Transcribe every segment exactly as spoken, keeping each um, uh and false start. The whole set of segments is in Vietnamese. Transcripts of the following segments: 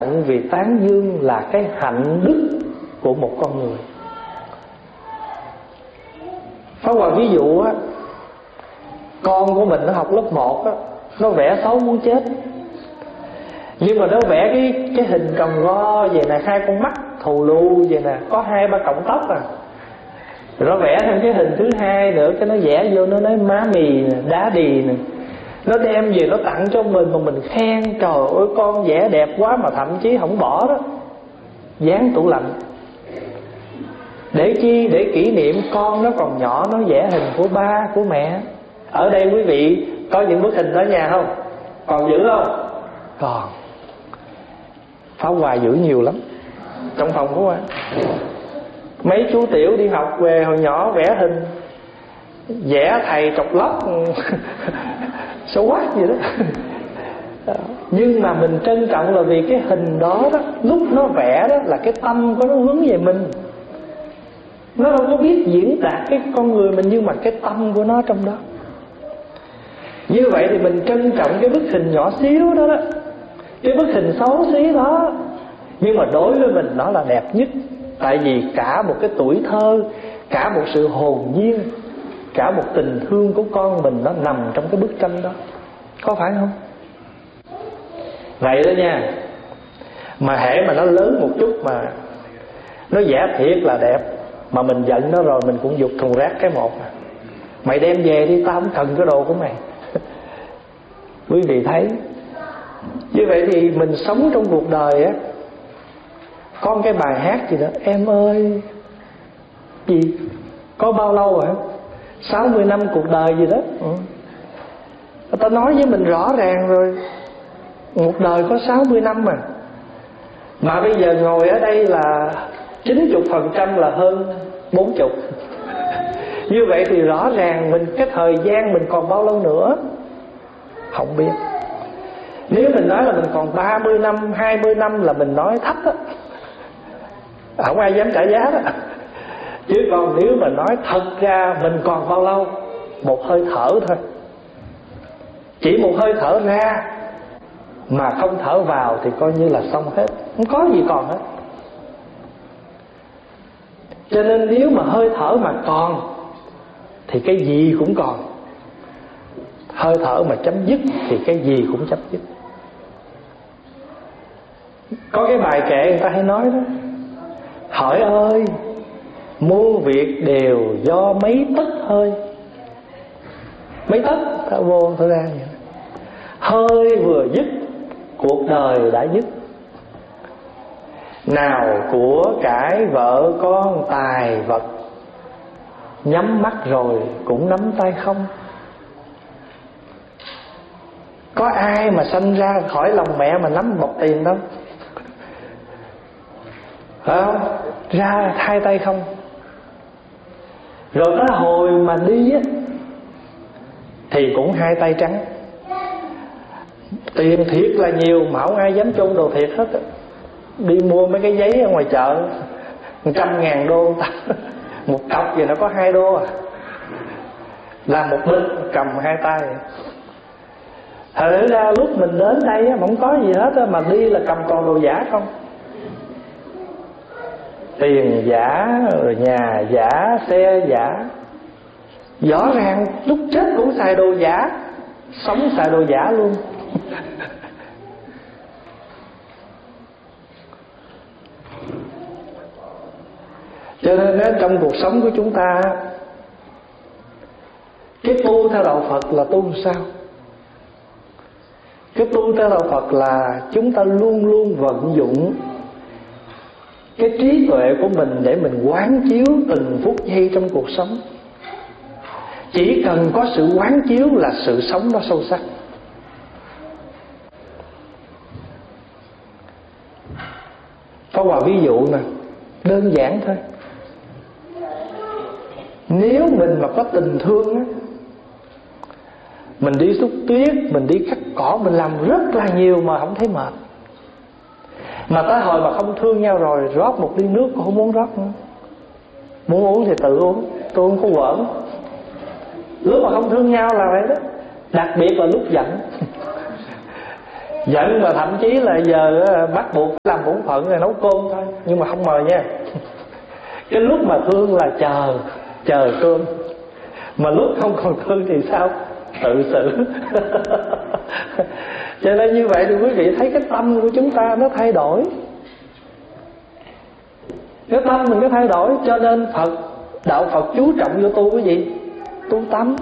vì tán dương là cái hạnh đức của một con người. Pháp Hòa ví dụ á, con của mình nó học lớp một á, nó vẽ xấu muốn chết, nhưng mà nó vẽ cái cái hình còng go vậy nè, hai con mắt thù lù vậy nè, có hai ba cọng tóc à. Rồi nó vẽ thêm cái hình thứ hai nữa, cái nó vẽ vô nó nói má mì nè, đá đì nè. Nó đem về nó tặng cho mình mà mình khen, trời ơi con vẽ đẹp quá, mà thậm chí không bỏ đó, dán tủ lạnh. Để chi? Để kỷ niệm con nó còn nhỏ, nó vẽ hình của ba, của mẹ. Ở đây quý vị có những bức hình ở nhà không? Còn giữ không? Còn. Pháp Hòa giữ nhiều lắm trong phòng của Hòa. Mấy chú tiểu đi học về hồi nhỏ vẽ hình, vẽ thầy trọc lóc xấu quá gì đó. Nhưng mà mình trân trọng là vì cái hình đó đó, lúc nó vẽ đó là cái tâm của nó hướng về mình. Nó đâu có biết diễn đạt cái con người mình, nhưng mà cái tâm của nó trong đó. Như vậy thì mình trân trọng cái bức hình nhỏ xíu đó đó, cái bức hình xấu xí đó, nhưng mà đối với mình nó là đẹp nhất. Tại vì cả một cái tuổi thơ, cả một sự hồn nhiên, cả một tình thương của con mình nó nằm trong cái bức tranh đó. Có phải không? Vậy đó nha. Mà hễ mà nó lớn một chút mà nó vẽ thiệt là đẹp, mà mình giận nó rồi mình cũng giục thùng rác cái một à. Mày đem về đi, tao không cần cái đồ của mày. Quý vị thấy. Như vậy thì mình sống trong cuộc đời á, có một cái bài hát gì đó, em ơi gì, có bao lâu hả, sáu mươi năm cuộc đời gì đó. Ừ. Người ta nói với mình rõ ràng rồi, một đời có sáu mươi năm mà. Mà bây giờ ngồi ở đây là chín mươi phần trăm là hơn bốn mươi. Như vậy thì rõ ràng mình, cái thời gian mình còn bao lâu nữa không biết. Nếu mình nói là mình còn ba mươi năm, hai mươi năm là mình nói thấp á, không ai dám trả giá đó. Chứ còn nếu mà nói thật ra mình còn bao lâu, một hơi thở thôi. Chỉ một hơi thở ra mà không thở vào thì coi như là xong hết, không có gì còn hết. Cho nên nếu mà hơi thở mà còn thì cái gì cũng còn. Hơi thở mà chấm dứt thì cái gì cũng chấm dứt. Có cái bài kệ người ta hay nói đó, hỏi ơi muôn việc đều do mấy tấc hơi. Mấy tấc ta vô thở ra vậy. Hơi vừa dứt cuộc đời đã dứt. Nào của cải vợ con tài vật, nhắm mắt rồi cũng nắm tay không. Có ai mà sanh ra khỏi lòng mẹ mà nắm bọc tiền đâu, phải không? Ra hai tay không. Rồi tới hồi mà đi á thì cũng hai tay trắng. Tiền thiệt là nhiều mà không ai dám chung đồ thiệt hết. Đi mua mấy cái giấy ở ngoài chợ một trăm ngàn đô một cọc gì nó có hai đô à, làm một bịch cầm hai tay. Thật ra lúc mình đến đây mà không có gì hết mà đi là cầm toàn đồ giả không. Tiền giả, rồi nhà giả, xe giả. Rõ ràng lúc chết cũng xài đồ giả, sống xài đồ giả luôn. Cho nên đó, trong cuộc sống của chúng ta, cái tu theo đạo Phật là tu sao? Cái tu theo đạo Phật là chúng ta luôn luôn vận dụng cái trí tuệ của mình để mình quán chiếu từng phút giây trong cuộc sống. Chỉ cần có sự quán chiếu là sự sống nó sâu sắc. Pháp Hòa ví dụ nè, đơn giản thôi. Nếu mình mà có tình thương á, mình đi xúc tuyết, mình đi cắt cỏ, mình làm rất là nhiều mà không thấy mệt. Mà tới hồi mà không thương nhau rồi, rót một ly nước cũng không muốn rót nữa. Muốn uống thì tự uống, tôi không có quẩn. Lúc mà không thương nhau là vậy đó. Đặc biệt là lúc giận. Giận mà thậm chí là giờ bắt buộc làm bổn phận là nấu cơm thôi, nhưng mà không mời nha. Cái lúc mà thương là chờ chờ cơm, mà lúc không còn thương thì sao? Tự xử. Cho nên như vậy thì quý vị thấy cái tâm của chúng ta nó thay đổi, cái tâm mình nó thay đổi. Cho nên Phật, đạo Phật chú trọng vô tu cái gì? Tu tâm.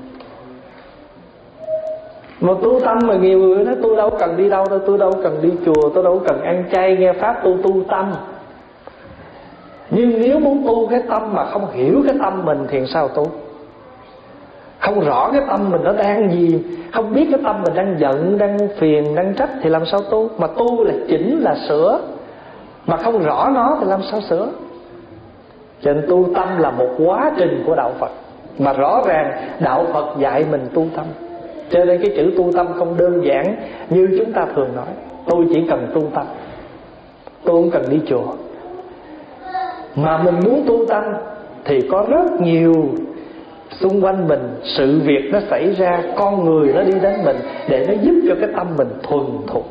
Mà tu tâm mà nhiều người nói tôi đâu cần đi đâu đâu, tôi đâu cần đi chùa, tôi đâu cần ăn chay nghe pháp, tu tu tâm. Nhưng nếu muốn tu cái tâm mà không hiểu cái tâm mình thì sao tu? Không rõ cái tâm mình nó đang gì, không biết cái tâm mình đang giận, đang phiền, đang trách thì làm sao tu? Mà tu là chỉnh, là sửa, mà không rõ nó thì làm sao sửa? Cho nên tu tâm là một quá trình của đạo Phật, mà rõ ràng đạo Phật dạy mình tu tâm. Cho nên cái chữ tu tâm không đơn giản như chúng ta thường nói. Tôi chỉ cần tu tâm, tôi không cần đi chùa. Mà mình muốn tu tâm thì có rất nhiều xung quanh mình, sự việc nó xảy ra, con người nó đi đến mình để nó giúp cho cái tâm mình thuần thục.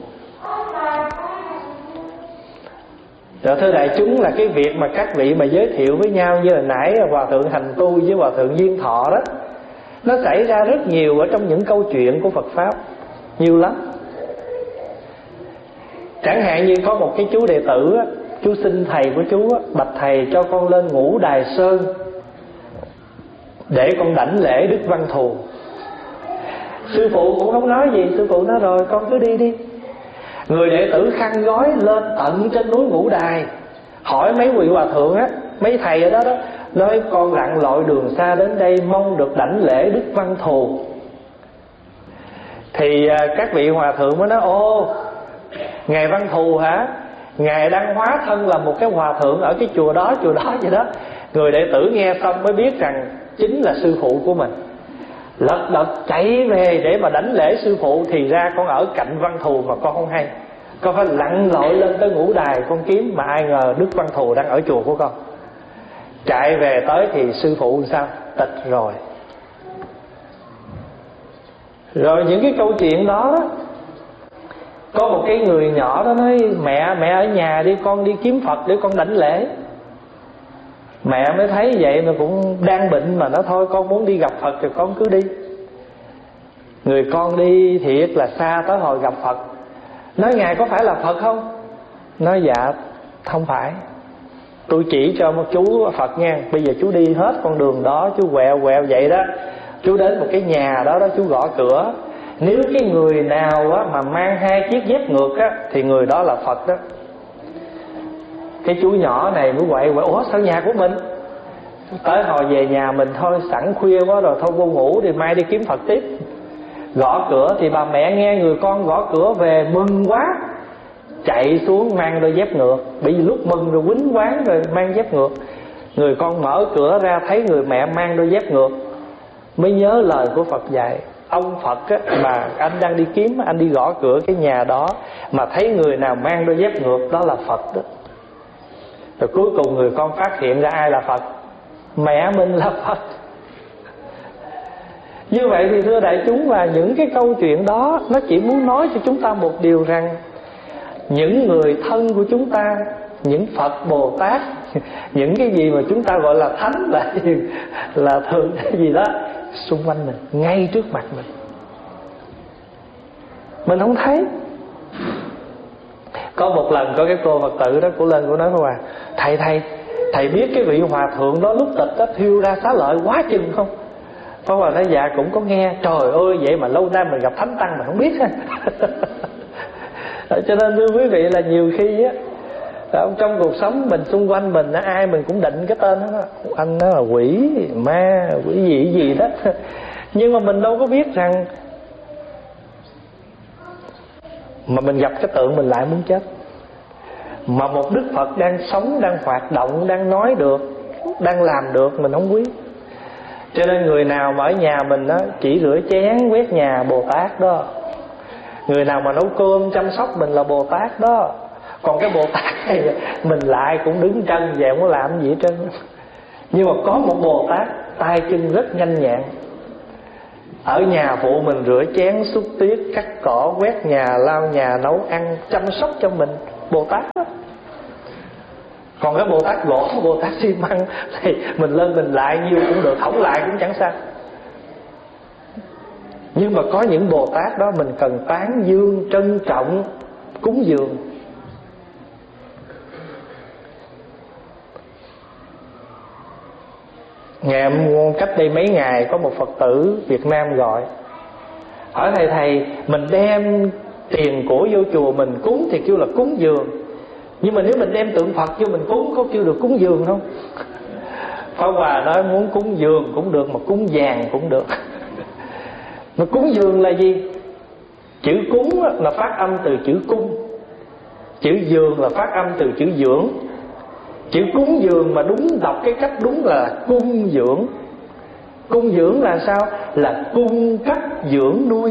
Rồi thưa đại chúng, là cái việc mà các vị mà giới thiệu với nhau như là nãy Hòa Thượng Hành Tu với Hòa Thượng Duyên Thọ đó, nó xảy ra rất nhiều ở trong những câu chuyện của Phật Pháp, nhiều lắm. Chẳng hạn như có một cái chú đệ tử á, chú xin thầy của chú á, bạch thầy cho con lên Ngũ Đài Sơn để con đảnh lễ Đức Văn Thù. Sư phụ cũng không nói gì, sư phụ nói rồi con cứ đi đi. Người đệ tử khăn gói lên tận trên núi Ngũ Đài, hỏi mấy vị hòa thượng á, mấy thầy ở đó đó, nói con lặn lội đường xa đến đây mong được đảnh lễ Đức Văn Thù. Thì các vị hòa thượng mới nói: ô, ngài Văn Thù hả? Ngài đang hóa thân là một cái hòa thượng ở cái chùa đó, chùa đó vậy đó. Người đệ tử nghe xong mới biết rằng chính là sư phụ của mình. Lật đật chạy về để mà đảnh lễ sư phụ. Thì ra con ở cạnh Văn Thù mà con không hay, con phải lặn lội lên tới Ngũ Đài con kiếm, mà ai ngờ Đức Văn Thù đang ở chùa của con. Chạy về tới thì sư phụ sao? Tịch rồi. Rồi những cái câu chuyện đó, có một cái người nhỏ đó nói: mẹ, mẹ ở nhà đi, con đi kiếm Phật để con đảnh lễ. Mẹ mới thấy vậy mà cũng đang bệnh mà nó thôi con muốn đi gặp Phật thì con cứ đi. Người con đi thiệt là xa tới hồi gặp Phật. Nói: ngài có phải là Phật không? Nói: dạ không phải, tôi chỉ cho một chú Phật nha. Bây giờ chú đi hết con đường đó, chú quẹo quẹo vậy đó, chú đến một cái nhà đó đó, chú gõ cửa. Nếu cái người nào á, mà mang hai chiếc dép ngược á, thì người đó là Phật đó. Cái chú nhỏ này mới quậy quậy: ủa sao nhà của mình? Tới hồi về nhà mình thôi, sẵn khuya quá rồi, thôi vô ngủ thì mai đi kiếm Phật tiếp. Gõ cửa thì bà mẹ nghe người con gõ cửa về mừng quá, chạy xuống mang đôi dép ngược. Bởi vì lúc mừng rồi quýnh quán rồi mang dép ngược. Người con mở cửa ra thấy người mẹ mang đôi dép ngược, mới nhớ lời của Phật dạy. Ông Phật á, mà anh đang đi kiếm, anh đi gõ cửa cái nhà đó mà thấy người nào mang đôi dép ngược, đó là Phật đó. Rồi cuối cùng người con phát hiện ra ai là Phật? Mẹ mình là Phật. Như vậy thì thưa đại chúng, là những cái câu chuyện đó nó chỉ muốn nói cho chúng ta một điều rằng những người thân của chúng ta, những Phật Bồ Tát, những cái gì mà chúng ta gọi là thánh là là thường cái gì đó xung quanh mình, ngay trước mặt mình, mình không thấy. Có một lần có cái cô Phật tử đó, cô lên cô nói: Hòa thầy thầy thầy biết cái vị hòa thượng đó lúc tịch đó thiêu ra xá lợi quá chừng không? Pháp Hòa nói: dạ cũng có nghe. Trời ơi, vậy mà lâu nay mình gặp thánh tăng mà không biết ha. Cho nên thưa quý vị, là nhiều khi á, trong cuộc sống mình, xung quanh mình, ai mình cũng định cái tên đó, anh đó là quỷ, ma, quỷ gì gì đó. Nhưng mà mình đâu có biết rằng mà mình gặp cái tượng mình lại muốn chết. Mà một Đức Phật đang sống, đang hoạt động, đang nói được, đang làm được, mình không quý. Cho nên người nào mà ở nhà mình đó, chỉ rửa chén, quét nhà, Bồ Tát đó. Người nào mà nấu cơm, chăm sóc mình là Bồ Tát đó. Còn cái Bồ Tát này mình lại cũng đứng chân về, không có làm gì hết trơn. Nhưng mà có một Bồ Tát tay chân rất nhanh nhẹn, Ở nhà phụ mình rửa chén, xúc tuyết, cắt cỏ, quét nhà, lau nhà, nấu ăn, chăm sóc cho mình. Bồ Tát đó. Còn cái Bồ Tát gỗ, Bồ Tát xi măng thì mình lên mình lại nhiêu cũng được, không lại cũng chẳng sao. Nhưng mà có những Bồ Tát đó mình cần tán dương, trân trọng, cúng dường. Ngày cách đây mấy ngày có một Phật tử Việt Nam gọi, hỏi thầy thầy mình đem tiền của vô chùa mình cúng thì kêu là cúng dường, nhưng mà nếu mình đem tượng Phật vô mình cúng có kêu được cúng dường không? Pháp Hòa nói muốn cúng dường cũng được, mà cúng vàng cũng được. Mà cúng dường là gì? Chữ cúng là phát âm từ chữ cung, chữ dường là phát âm từ chữ dưỡng. Chữ cúng dường mà đúng đọc cái cách đúng là cung dưỡng. Cung dưỡng là sao? Là cung cấp dưỡng nuôi.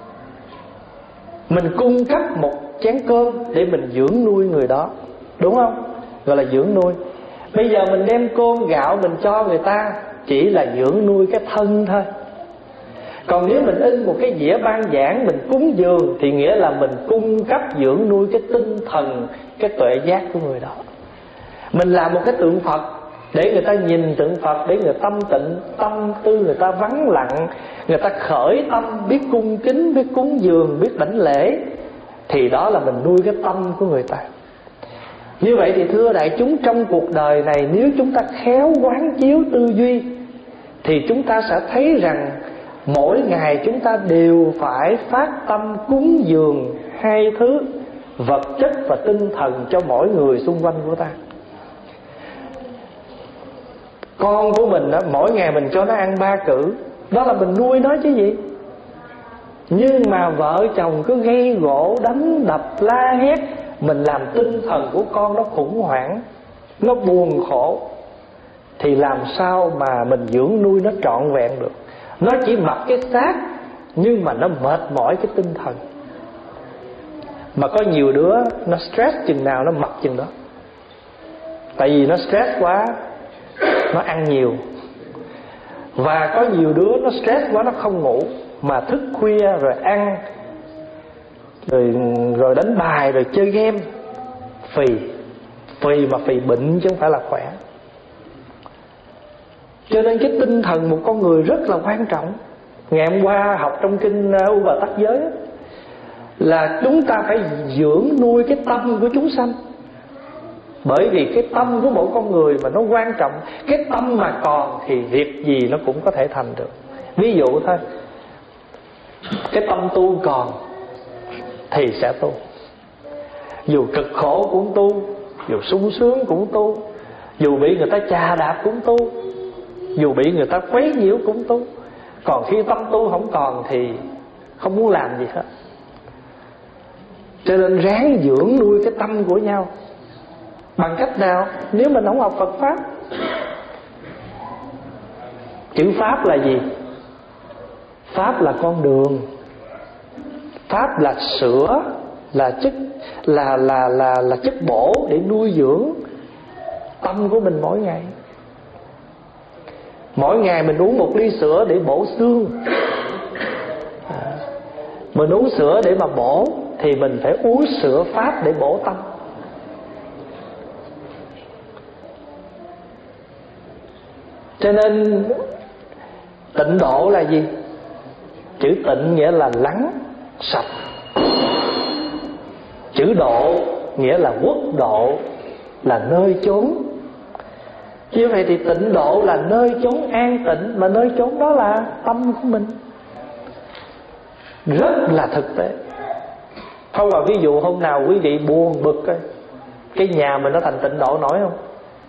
Mình cung cấp một chén cơm để mình dưỡng nuôi người đó, đúng không? Gọi là dưỡng nuôi. Bây giờ mình đem cơm gạo mình cho người ta chỉ là dưỡng nuôi cái thân thôi. Còn nếu mình in một cái dĩa ban giảng mình cúng dường thì nghĩa là mình cung cấp dưỡng nuôi cái tinh thần, cái tuệ giác của người đó. Mình làm một cái tượng Phật để người ta nhìn tượng Phật, để người tâm tịnh, tâm tư người ta vắng lặng, người ta khởi tâm biết cung kính, biết cúng dường, biết đảnh lễ, thì đó là mình nuôi cái tâm của người ta. Như vậy thì thưa đại chúng, trong cuộc đời này nếu chúng ta khéo quán chiếu tư duy thì chúng ta sẽ thấy rằng mỗi ngày chúng ta đều phải phát tâm cúng dường hai thứ, vật chất và tinh thần, cho mỗi người xung quanh của ta. Con của mình đó, mỗi ngày mình cho nó ăn ba cữ, đó là mình nuôi nó chứ gì. Nhưng mà vợ chồng cứ gây gỗ, đánh đập, la hét, mình làm tinh thần của con nó khủng hoảng, nó buồn khổ, thì làm sao mà mình dưỡng nuôi nó trọn vẹn được. Nó chỉ mặc cái xác nhưng mà nó mệt mỏi cái tinh thần. Mà có nhiều đứa nó stress chừng nào nó mặc chừng đó. Tại vì nó stress quá, nó ăn nhiều. Và có nhiều đứa nó stress quá nó không ngủ, mà thức khuya rồi ăn, Rồi, rồi đánh bài, rồi chơi game. Phì Phì mà phì bệnh chứ không phải là khỏe. Cho nên cái tinh thần một con người rất là quan trọng. Ngày hôm qua học trong kinh U Bà Tắc Giới là chúng ta phải dưỡng nuôi cái tâm của chúng sanh. Bởi vì cái tâm của mỗi con người mà nó quan trọng. Cái tâm mà còn thì việc gì nó cũng có thể thành được. Ví dụ thôi, cái tâm tu còn thì sẽ tu. Dù cực khổ cũng tu, dù sung sướng cũng tu, dù bị người ta chà đạp cũng tu, dù bị người ta quấy nhiễu cũng tu. Còn khi tâm tu không còn thì không muốn làm gì hết. Cho nên ráng dưỡng nuôi cái tâm của nhau. Bằng cách nào? Nếu mình không học Phật Pháp. Chữ Pháp là gì? Pháp là con đường. Pháp là sữa, là chất là là là là chất bổ để nuôi dưỡng tâm của mình mỗi ngày. Mỗi ngày mình uống một ly sữa để bổ xương. À, mình uống sữa để mà bổ thì mình phải uống sữa Pháp để bổ tâm. Cho nên tịnh độ là gì? Chữ tịnh nghĩa là lắng, sạch. Chữ độ nghĩa là quốc độ, là nơi chốn. Như vậy thì tịnh độ là nơi chốn an tịnh, mà nơi chốn đó là tâm của mình. Rất là thực tế. Không là ví dụ hôm nào quý vị buồn bực ấy, cái nhà mình nó thành tịnh độ nổi không?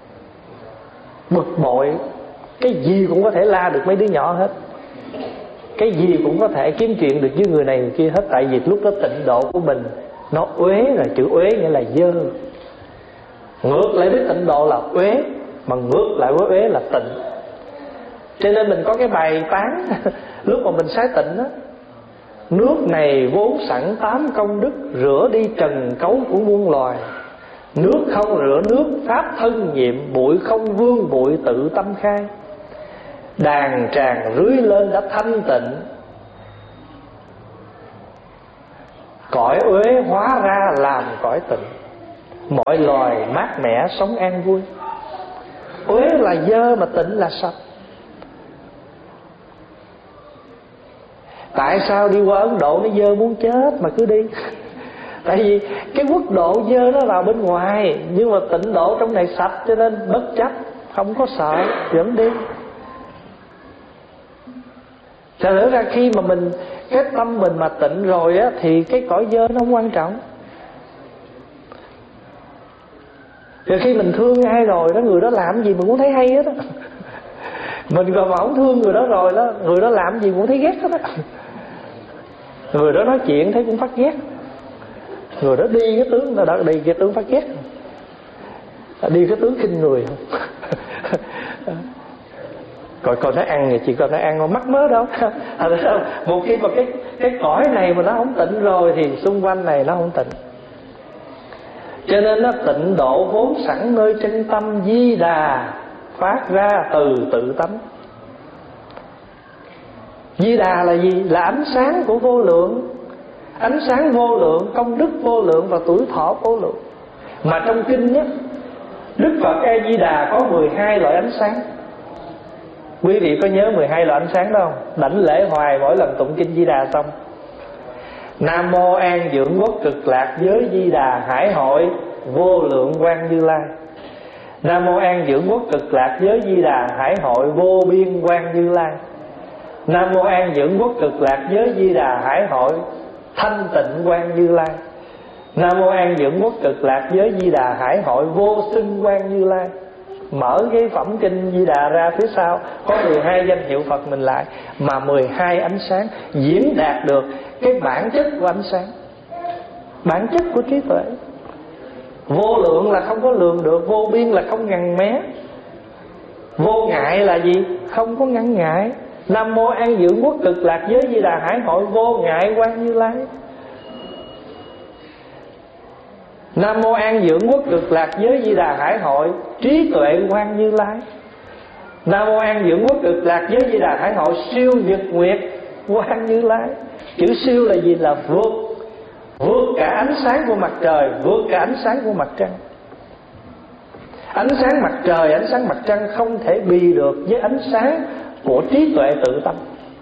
Bực bội, cái gì cũng có thể la được mấy đứa nhỏ hết, cái gì cũng có thể kiếm chuyện được với người này người kia hết. Tại vì lúc đó tịnh độ của mình nó uế rồi. Chữ uế nghĩa là dơ. Ngược lại với tịnh độ là uế, mà ngược lại với uế là tịnh. Cho nên mình có cái bài tán lúc mà mình sái tịnh đó: nước này vốn sẵn tám công đức, rửa đi trần cấu của muôn loài. Nước không rửa nước, pháp thân nhiệm, bụi không vương bụi tự tâm khai. Đàn tràng rưới lên đã thanh tịnh, Cõi uế hóa ra làm cõi tịnh, mọi loài mát mẻ sống an vui. Uế là dơ mà tịnh là sạch. Tại sao đi qua Ấn Độ nó dơ muốn chết mà cứ đi? Tại vì cái quốc độ dơ nó là bên ngoài, nhưng mà tịnh độ trong này sạch, cho nên bất chấp, không có sợ, vẫn đi. Thật nữa ra khi mà mình, cái tâm mình mà tịnh rồi á, thì cái cõi dơ nó không quan trọng. Rồi khi mình thương ai rồi đó, người đó làm gì mình cũng thấy hay hết á. Mình còn mà không thương người đó rồi đó, người đó làm gì cũng thấy ghét hết á. Người đó nói chuyện thấy cũng phát ghét. Người đó đi cái tướng đó, đó đi cái tướng phát ghét. Đi cái tướng khinh người không. Còn còn nó ăn thì chỉ còn nó ăn, nó mắc mớ đâu. Một khi mà cái cái cõi này mà nó không tịnh rồi thì xung quanh này nó không tịnh. Cho nên nó tịnh độ vốn sẵn nơi chân tâm Di Đà, phát ra từ tự tánh. Di Đà là gì? Là ánh sáng của vô lượng. Ánh sáng vô lượng, công đức vô lượng và tuổi thọ vô lượng. Mà trong kinh á, Đức Phật A Di Đà có mười hai loại ánh sáng. Quý vị có nhớ mười hai loại ánh sáng đó không? Đảnh lễ hoài mỗi lần tụng kinh Di Đà xong. Nam mô An Dưỡng Quốc Cực Lạc Giới Di Đà Hải Hội Vô Lượng Quang Như Lai. Nam mô An Dưỡng Quốc Cực Lạc Giới Di Đà Hải Hội Vô Biên Quang Như Lai. Nam mô An Dưỡng Quốc Cực Lạc Giới Di Đà Hải Hội Thanh Tịnh Quang Như Lai. Nam mô An Dưỡng Quốc Cực Lạc Giới Di Đà Hải Hội Vô Sinh Quang Như Lai. Mở cái phẩm kinh Di Đà ra, phía sau có mười hai danh hiệu Phật mình lại, mà mười hai ánh sáng diễn đạt được cái bản chất của ánh sáng, bản chất của trí tuệ. Vô lượng là không có lường được, vô biên là không ngần mé, vô ngại là gì? Không có ngăn ngại. Nam mô An Dưỡng Quốc Cực Lạc Giới Di Đà Hải Hội Vô Ngại Quang Như Lai. Nam mô An Dưỡng Quốc Cực Lạc Giới Di Đà Hải Hội Trí Tuệ Quang Như Lai. Nam mô An Dưỡng Quốc Cực Lạc Giới Di Đà Hải Hội Siêu Nhật Nguyệt Quang Như Lai. Chữ siêu là gì? Là vượt, vượt cả ánh sáng của mặt trời, vượt cả ánh sáng của mặt trăng. Ánh sáng mặt trời, ánh sáng mặt trăng không thể bì được với ánh sáng của trí tuệ tự tâm.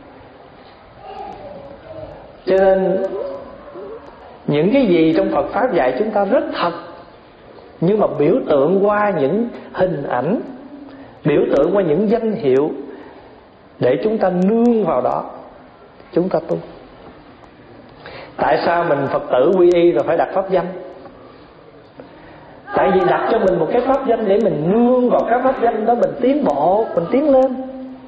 Cho nên những cái gì trong Phật Pháp dạy chúng ta rất thật, nhưng mà biểu tượng qua những hình ảnh, biểu tượng qua những danh hiệu, để chúng ta nương vào đó, chúng ta tu. Tại sao mình Phật tử quy y rồi phải đặt pháp danh? Tại vì đặt cho mình một cái pháp danh để mình nương vào cái pháp danh đó, mình tiến bộ, mình tiến lên.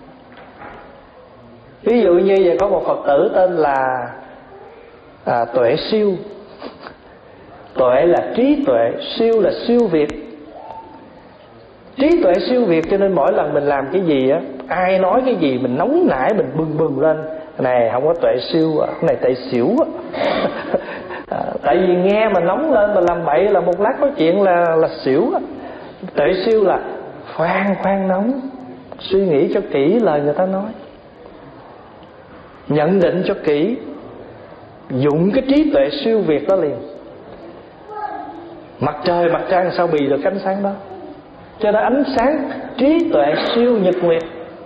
Ví dụ như vậy, có một Phật tử tên là à, Tuệ Siêu. Tuệ là trí tuệ, siêu là siêu việt. Trí tuệ siêu việt, cho nên mỗi lần mình làm cái gì á, ai nói cái gì mình nóng nảy, mình bừng bừng lên. Này không có tuệ siêu, cái này tệ xỉu á. À, tại vì nghe mà nóng lên mà làm bậy là một lát có chuyện là là xỉu á. Tuệ siêu là khoan khoan nóng, suy nghĩ cho kỹ lời người ta nói, nhận định cho kỹ, dụng cái trí tuệ siêu việt đó liền. Mặt trời mặt trăng sao bì được ánh sáng đó? Cho nên ánh sáng trí tuệ siêu nhật nguyệt.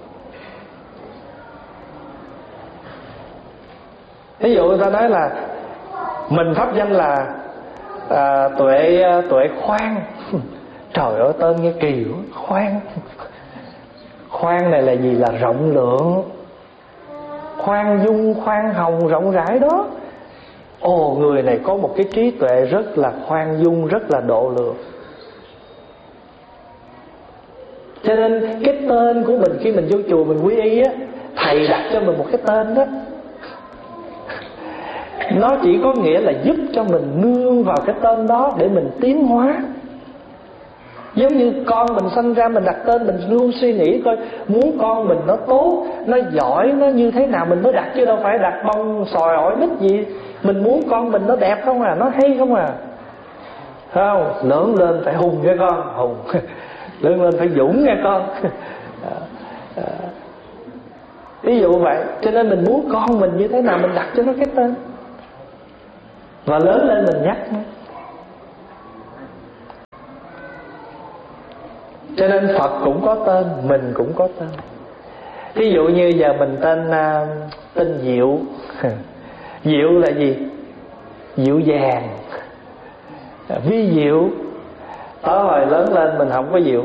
Ví dụ người ta nói là mình pháp danh là à, tuệ tuệ khoan. Trời ơi, tên nghe kỳ quá. Khoan. Khoan này là gì? Là rộng lượng, khoan dung, khoan hồng, rộng rãi đó. Ồ, người này có một cái trí tuệ rất là khoan dung, rất là độ lượng. Cho nên cái tên của mình khi mình vô chùa mình quy y á, thầy đặt cho mình một cái tên đó, nó chỉ có nghĩa là giúp cho mình nương vào cái tên đó để mình tiến hóa. Giống như con mình sanh ra, mình đặt tên, mình luôn suy nghĩ coi muốn con mình nó tốt, nó giỏi, nó như thế nào mình mới đặt, chứ đâu phải đặt bông sòi ổi mít gì. Mình muốn con mình nó đẹp không à, nó hay không à. Phải không? Lớn lên phải hùng nghe con, hùng. Lớn lên phải dũng nghe con. Ví dụ vậy. Cho nên mình muốn con mình như thế nào mình đặt cho nó cái tên. và lớn lên mình nhắc nó. Cho nên Phật cũng có tên, mình cũng có tên. Ví dụ như giờ mình tên uh, tên Diệu. Diệu là gì? Dịu dàng, vi diệu. Tới hồi lớn lên mình không có diệu.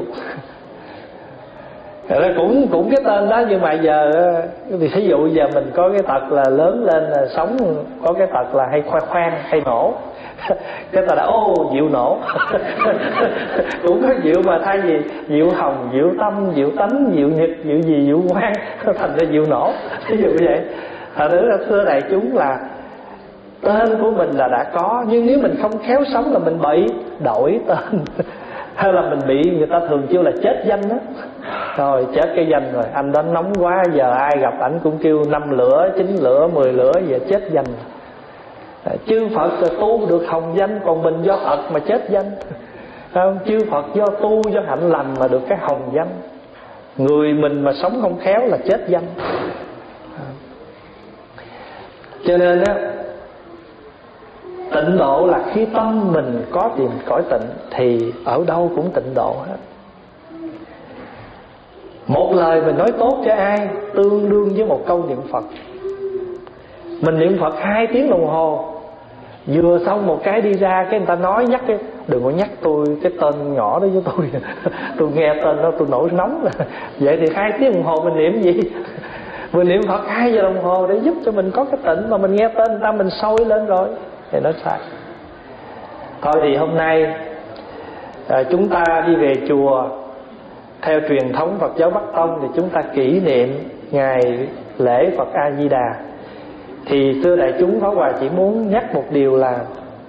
Rồi cũng cũng cái tên đó, nhưng mà giờ thì thí dụ giờ mình có cái tật là lớn lên là sống có cái tật là hay khoe khoang, hay nổ. Cái ta đã ô diệu nổ. Cũng có diệu mà thay vì diệu hồng, diệu tâm, diệu tánh, diệu nhật, diệu gì, diệu quang, thành ra diệu nổ. Ví dụ vậy. Thật ra thưa đại chúng là tên của mình là đã có, nhưng nếu mình không khéo sống là mình bị đổi tên. Hay là mình bị người ta thường kêu là chết danh đó. Rồi chết cái danh rồi, anh đó nóng quá, giờ ai gặp ảnh cũng kêu năm lửa, chín lửa, mười lửa, giờ chết danh. Chư Phật là tu được hồng danh, còn mình do Phật mà chết danh. Không? Chư Phật do tu, do hạnh lành mà được cái hồng danh. Người mình mà sống không khéo là chết danh. Cho nên á, tịnh độ là khi tâm mình có tìm cõi tịnh thì ở đâu cũng tịnh độ hết. Một lời mình nói tốt cho ai tương đương với một câu niệm Phật. Mình niệm Phật hai tiếng đồng hồ, vừa xong một cái đi ra cái người ta nói nhắc cái, đừng có nhắc tôi cái tên nhỏ đó với tôi. Tôi nghe tên đó tôi nổi nóng. Vậy thì hai tiếng đồng hồ mình niệm gì? Mình niệm Phật hai giờ đồng hồ để giúp cho mình có cái tịnh, mà mình nghe tên người ta mình sôi lên rồi thì nó sai. Thôi thì hôm nay à, chúng ta đi về chùa theo truyền thống Phật giáo Bắc Tông thì chúng ta kỷ niệm ngày lễ Phật A Di Đà. Thì thưa đại chúng, Pháp Hòa chỉ muốn nhắc một điều là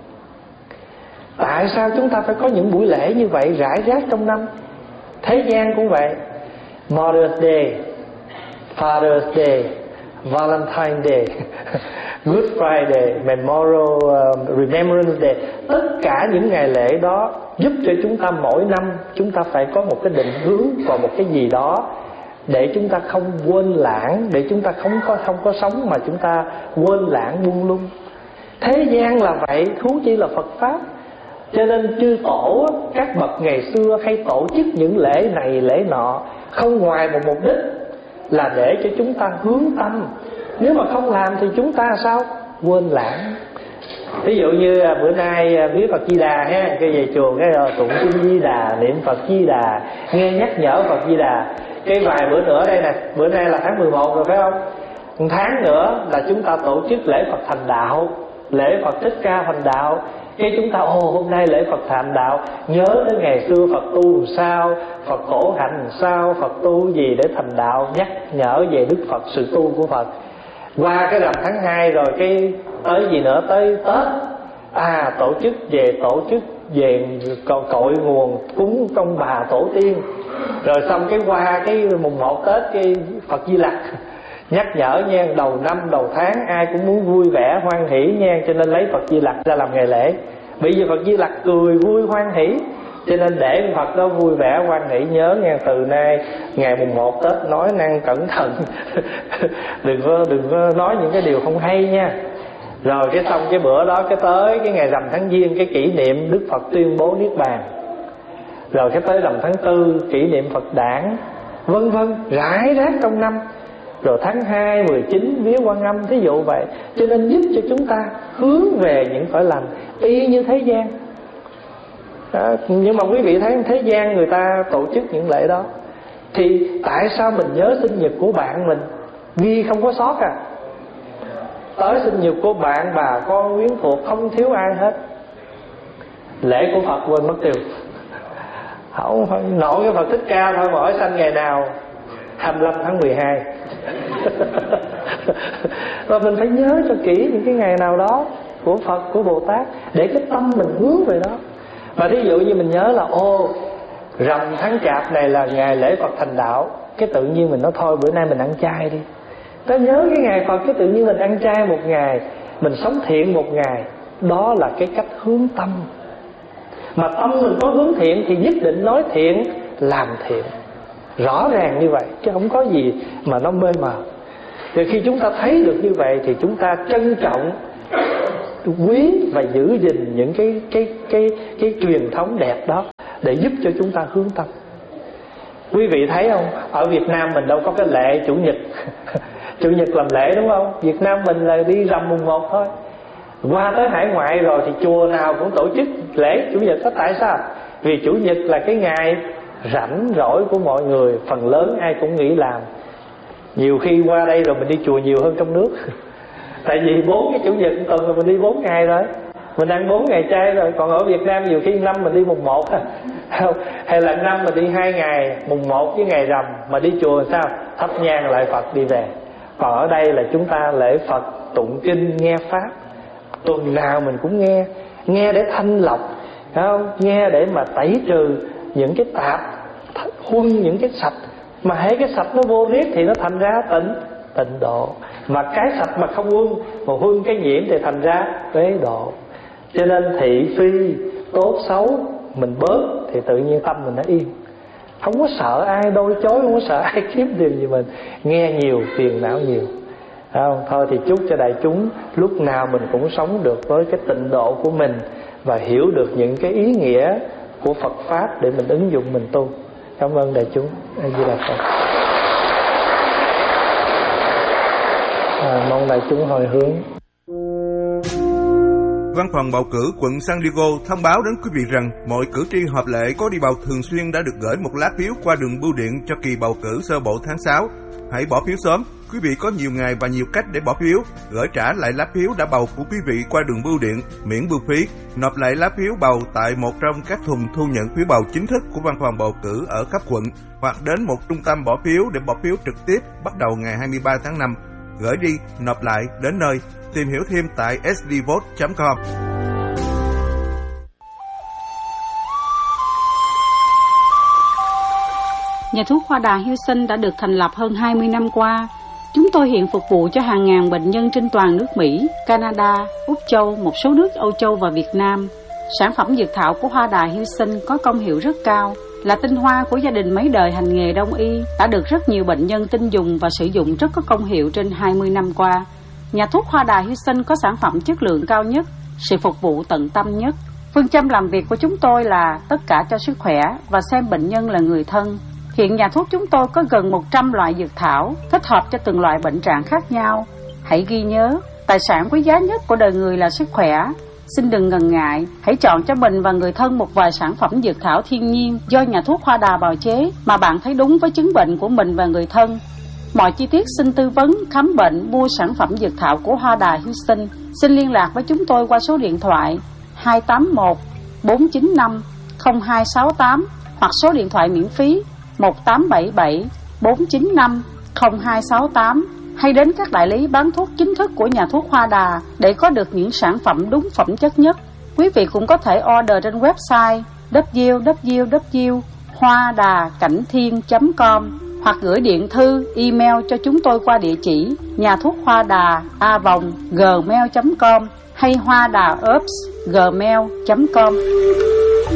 tại sao chúng ta phải có những buổi lễ như vậy rải rác trong năm. Thế gian cũng vậy. Mother's Day, Father's Day, Valentine's Day, Good Friday, Memorial uh, Remembrance Day, tất cả những ngày lễ đó giúp cho chúng ta mỗi năm chúng ta phải có một cái định hướng và một cái gì đó để chúng ta không quên lãng, để chúng ta không có không có sống mà chúng ta quên lãng buông lung. Thế gian là vậy, thú chi là Phật pháp. Cho nên chư tổ, các bậc ngày xưa hay tổ chức những lễ này lễ nọ không ngoài một mục đích là để cho chúng ta hướng tâm. Nếu mà không làm thì chúng ta sao? Quên lãng. Ví dụ như bữa nay viết Phật Di Đà ha, cái về chùa cái rồi tụng kinh Di Đà, niệm Phật Di Đà, nghe nhắc nhở Phật Di Đà. Cái vài bữa nữa đây nè, bữa nay là tháng mười một rồi phải không? Một tháng nữa là chúng ta tổ chức lễ Phật thành đạo, lễ Phật Thích Ca thành đạo. Cái chúng ta ồ hôm nay lễ Phật thành đạo, nhớ đến ngày xưa Phật tu làm sao, Phật khổ hạnh làm sao, Phật tu gì để thành đạo, nhắc nhở về Đức Phật, sự tu của Phật. Qua cái rằm tháng hai rồi cái tới gì nữa, tới Tết à tổ chức về tổ chức về cội nguồn cúng công bà tổ tiên. Rồi xong cái qua cái mùng một Tết cái Phật Di Lặc nhắc nhở nha, đầu năm đầu tháng ai cũng muốn vui vẻ hoan hỷ nha, cho nên lấy Phật Di Lặc ra làm ngày lễ. Bây giờ Phật Di Lặc cười vui hoan hỷ, cho nên để Phật đó vui vẻ hoan hỷ, nhớ nha, từ nay ngày mùng một Tết nói năng cẩn thận. Đừng có đừng có nói những cái điều không hay nha. Rồi cái xong cái bữa đó cái tới cái ngày rằm tháng Giêng cái kỷ niệm Đức Phật tuyên bố niết bàn. Rồi cái tới rằm tháng tư kỷ niệm Phật đản, vân vân, rải rác trong năm. Rồi tháng hai, mười chín vía Quan Âm, thí dụ vậy. Cho nên giúp cho chúng ta hướng về những cõi lành y như thế gian đó. Nhưng mà quý vị thấy thế gian người ta tổ chức những lễ đó, thì tại sao mình nhớ sinh nhật của bạn mình ghi không có sót à? Tới sinh nhật của bạn, bà con quyến thuộc không thiếu ai hết. Lễ của Phật quên mất tiêu. Không phải nổi cái Phật Thích Ca thôi mà hỏi sanh ngày nào? hai mươi lăm tháng mười hai. Và mình phải nhớ cho kỹ những cái ngày nào đó của Phật, của Bồ Tát, để cái tâm mình hướng về đó. Và thí dụ như mình nhớ là ô rằm tháng Chạp này là ngày lễ Phật thành đạo, cái tự nhiên mình nói thôi bữa nay mình ăn chay đi. Ta nhớ cái ngày Phật, cái tự nhiên mình ăn chay một ngày, mình sống thiện một ngày. Đó là cái cách hướng tâm. Mà tâm mình có hướng thiện thì nhất định nói thiện, làm thiện. Rõ ràng như vậy, chứ không có gì mà nó mê mờ. Thì khi chúng ta thấy được như vậy thì chúng ta trân trọng quý và giữ gìn những cái cái cái cái truyền thống đẹp đó để giúp cho chúng ta hướng tâm. Quý vị thấy không, ở Việt Nam mình đâu có cái lễ chủ nhật chủ nhật làm lễ, đúng không? Việt Nam mình là đi rằm mùng một thôi. Qua tới hải ngoại rồi thì chùa nào cũng tổ chức lễ chủ nhật đó. Tại sao? Vì chủ nhật là cái ngày rảnh rỗi của mọi người, phần lớn ai cũng nghỉ làm. Nhiều khi qua đây rồi mình đi chùa nhiều hơn trong nước tại vì bốn cái chủ nhật tuần rồi mình đi bốn ngày rồi, mình ăn bốn ngày chay rồi. Còn ở Việt Nam nhiều khi năm mình đi mùng một hay là năm mình đi hai ngày, mùng một với ngày rằm. Mà đi chùa sao? Thắp nhang lại Phật đi về. Còn ở đây là chúng ta lễ Phật, tụng kinh, nghe pháp, tuần nào mình cũng nghe. Nghe để thanh lọc, phải không? Nghe để mà tẩy trừ những cái tạp, huân những cái sạch. Mà hễ cái sạch nó vô riết thì nó thành ra tịnh tịnh độ. Mà cái sạch mà không huân, mà huân cái nhiễm thì thành ra phế độ. Cho nên thị phi, tốt xấu mình bớt thì tự nhiên tâm mình nó yên. Không có sợ ai đôi chối, không có sợ ai kiếm điều gì mình. Nghe nhiều, phiền não nhiều. Không? Thôi thì chúc cho đại chúng lúc nào mình cũng sống được với cái tịnh độ của mình, và hiểu được những cái ý nghĩa của Phật Pháp để mình ứng dụng mình tu. Cảm ơn đại chúng. A Di Đà Phật. À, mong đại chúng hồi hướng. Văn phòng bầu cử quận San Diego thông báo đến quý vị rằng mọi cử tri hợp lệ có đi bầu thường xuyên đã được gửi một lá phiếu qua đường bưu điện cho kỳ bầu cử sơ bộ tháng sáu. Hãy bỏ phiếu sớm. Quý vị có nhiều ngày và nhiều cách để bỏ phiếu. Gửi trả lại lá phiếu đã bầu của quý vị qua đường bưu điện, miễn bưu phí. Nộp lại lá phiếu bầu tại một trong các thùng thu nhận phiếu bầu chính thức của văn phòng bầu cử ở khắp quận, hoặc đến một trung tâm bỏ phiếu để bỏ phiếu trực tiếp bắt đầu ngày hai mươi ba tháng năm. Gửi đi, nộp lại, đến nơi. Tìm hiểu thêm tại s d vote chấm com. Nhà thuốc Hoa Đà Houston đã được thành lập hơn hai mươi năm qua. Chúng tôi hiện phục vụ cho hàng ngàn bệnh nhân trên toàn nước Mỹ, Canada, Úc Châu, một số nước Âu Châu và Việt Nam. Sản phẩm dược thảo của Hoa Đà Houston có công hiệu rất cao, là tinh hoa của gia đình mấy đời hành nghề đông y, đã được rất nhiều bệnh nhân tin dùng và sử dụng rất có công hiệu trên hai mươi năm qua. Nhà thuốc Hoa Đà Houston có sản phẩm chất lượng cao nhất, sự phục vụ tận tâm nhất. Phương châm làm việc của chúng tôi là tất cả cho sức khỏe và xem bệnh nhân là người thân. Hiện nhà thuốc chúng tôi có gần một trăm loại dược thảo, thích hợp cho từng loại bệnh trạng khác nhau. Hãy ghi nhớ, tài sản quý giá nhất của đời người là sức khỏe. Xin đừng ngần ngại, hãy chọn cho mình và người thân một vài sản phẩm dược thảo thiên nhiên do nhà thuốc Hoa Đà bào chế mà bạn thấy đúng với chứng bệnh của mình và người thân. Mọi chi tiết xin tư vấn, khám bệnh, mua sản phẩm dược thảo của Hoa Đà Houston. Xin liên lạc với chúng tôi qua số điện thoại hai tám một bốn chín năm không hai sáu tám hoặc số điện thoại miễn phí một tám bảy bảy bốn chín năm không hai sáu tám, hay đến các đại lý bán thuốc chính thức của nhà thuốc Hoa Đà để có được những sản phẩm đúng phẩm chất nhất. Quý vị cũng có thể order trên website w w w chấm hoa đà cảnh thiên chấm com hoặc gửi điện thư, email cho chúng tôi qua địa chỉ nhà thuốc hoa đà a vòng gmail chấm com hay hoa đà ops gmail chấm com.